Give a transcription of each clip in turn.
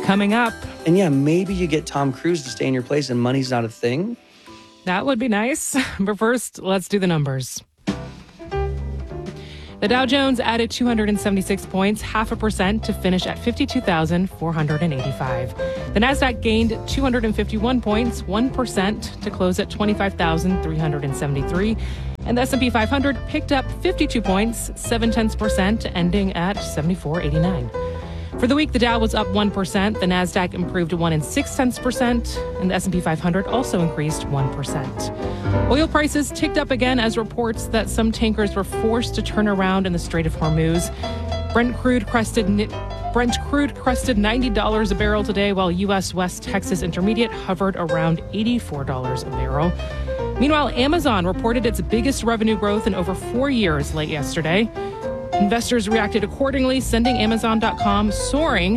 Coming up. And yeah, maybe you get Tom Cruise to stay in your place and money's not a thing. That would be nice. But first, let's do the numbers. The Dow Jones added 276 points, 0.5% to finish at 52,485. The Nasdaq gained 251 points, 1% to close at 25,373. And the S&P 500 picked up 52 points, 0.7%, ending at 7489. For the week, the Dow was up 1%, the Nasdaq improved 1.6%, and the S&P 500 also increased 1%. Oil prices ticked up again as reports that some tankers were forced to turn around in the Strait of Hormuz. Brent crude crested $90 a barrel today, while U.S. West Texas Intermediate hovered around $84 a barrel. Meanwhile, Amazon reported its biggest revenue growth in over 4 years late yesterday. Investors reacted accordingly, sending Amazon.com soaring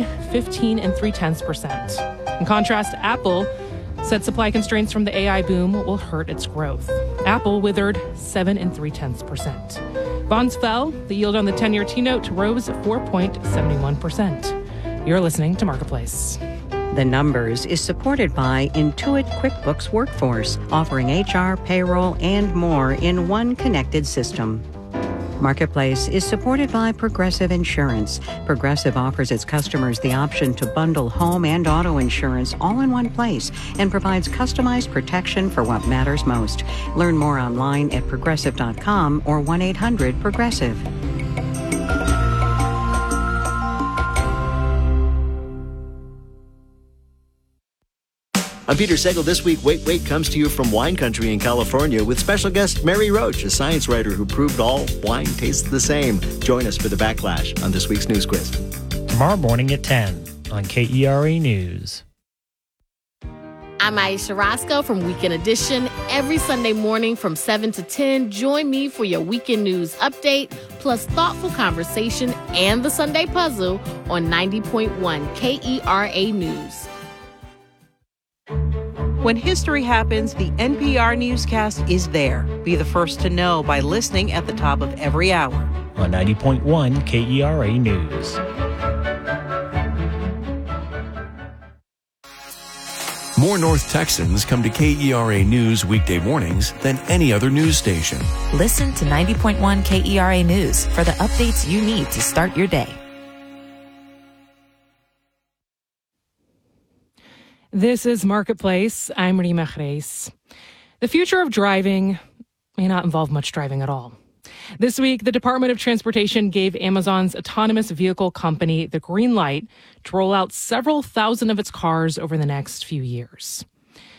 15.3%. In contrast, Apple said supply constraints from the AI boom will hurt its growth. Apple withered 7.3%. Bonds fell. The yield on the 10-year T-note rose 4.71%. You're listening to Marketplace. The Numbers is supported by Intuit QuickBooks Workforce, offering HR, payroll, and more in one connected system. Marketplace is supported by Progressive Insurance. Progressive offers its customers the option to bundle home and auto insurance all in one place and provides customized protection for what matters most. Learn more online at progressive.com or 1-800-PROGRESSIVE. I'm Peter Sagal. This week, Wait, Wait comes to you from wine country in California with special guest Mary Roach, a science writer who proved all wine tastes the same. Join us for the Backlash on this week's News Quiz. Tomorrow morning at 10 on KERA News. I'm Aisha Roscoe from Weekend Edition. Every Sunday morning from 7 to 10, join me for your weekend news update, plus thoughtful conversation and the Sunday puzzle on 90.1 KERA News. When history happens, the NPR newscast is there. Be the first to know by listening at the top of every hour. On 90.1 KERA News. More North Texans come to KERA News weekday mornings than any other news station. Listen to 90.1 KERA News for the updates you need to start your day. This is Marketplace. I'm Rima Reis. The future of driving may not involve much driving at all. This week, the Department of Transportation gave Amazon's autonomous vehicle company the green light to roll out several thousand of its cars over the next few years.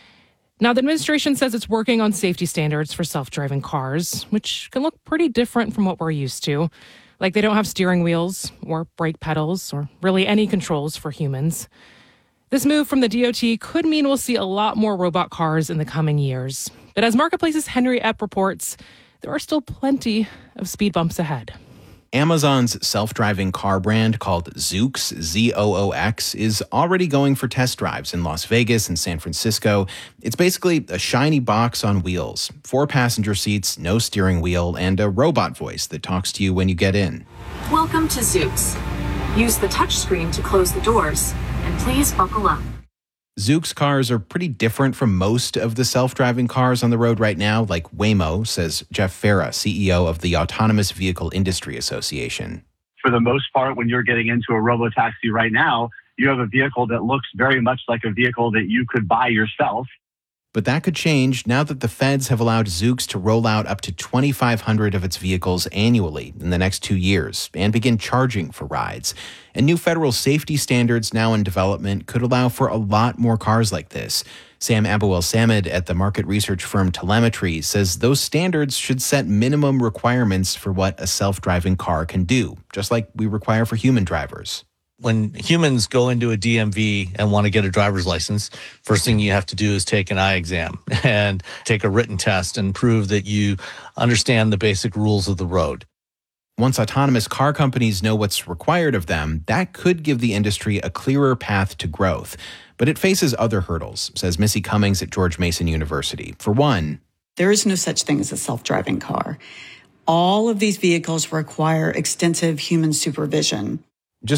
Now, the administration says it's working on safety standards for self-driving cars, which can look pretty different from what we're used to. Like they don't have steering wheels or brake pedals or really any controls for humans. This move from the DOT could mean we'll see a lot more robot cars in the coming years. But as Marketplace's Henry Epp reports, there are still plenty of speed bumps ahead. Amazon's self-driving car brand called Zoox, Z-O-O-X, is already going for test drives in Las Vegas and San Francisco. It's basically a shiny box on wheels, 4 passenger seats, no steering wheel, and a robot voice that talks to you when you get in. Welcome to Zoox. Use the touchscreen to close the doors. And please buckle up. Zoox cars are pretty different from most of the self-driving cars on the road right now, like Waymo, says Jeff Farah, CEO of the Autonomous Vehicle Industry Association. For the most part, when you're getting into a robotaxi right now, you have a vehicle that looks very much like a vehicle that you could buy yourself. But that could change now that the feds have allowed Zoox to roll out up to 2,500 of its vehicles annually in the next 2 years and begin charging for rides. And new federal safety standards now in development could allow for a lot more cars like this. Sam Abu-El-Samad at the market research firm Telemetry says those standards should set minimum requirements for what a self-driving car can do, just like we require for human drivers. When humans go into a DMV and want to get a driver's license, first thing you have to do is take an eye exam and take a written test and prove that you understand the basic rules of the road. Once autonomous car companies know what's required of them, that could give the industry a clearer path to growth. But it faces other hurdles, says Missy Cummings at George Mason University. For one, there is no such thing as a self-driving car. All of these vehicles require extensive human supervision. Just not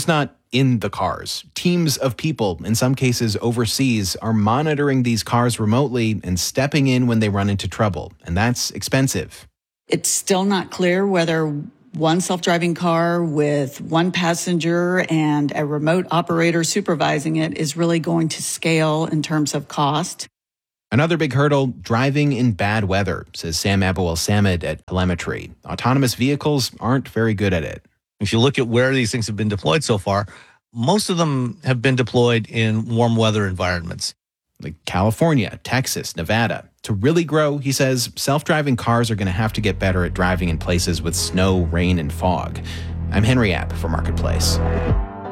in the cars. Teams of people, in some cases overseas, are monitoring these cars remotely and stepping in when they run into trouble. And that's expensive. It's still not clear whether one self-driving car with one passenger and a remote operator supervising it is really going to scale in terms of cost. Another big hurdle, driving in bad weather, says Sam Abu-El-Samad at Telemetry. Autonomous vehicles aren't very good at it. If you look at where these things have been deployed so far, most of them have been deployed in warm weather environments. Like California, Texas, Nevada. To really grow, he says, self-driving cars are going to have to get better at driving in places with snow, rain, and fog. I'm Henry App for Marketplace.